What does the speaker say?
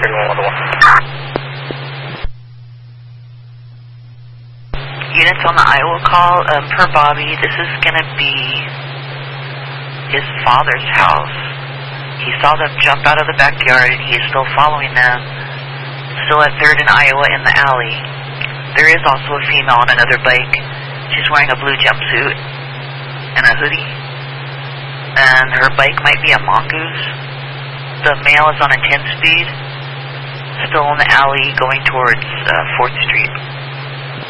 Units on the Iowa call, per Bobby, this is going to be his father's house. He saw them jump out of the backyard. He is still following them, still at 3rd and Iowa in the alley. There is also a female on another bike. She's wearing a blue jumpsuit and a hoodie, and her bike might be a Mongoose. The male is on a 10-speed, still in the alley going towards 4th Street.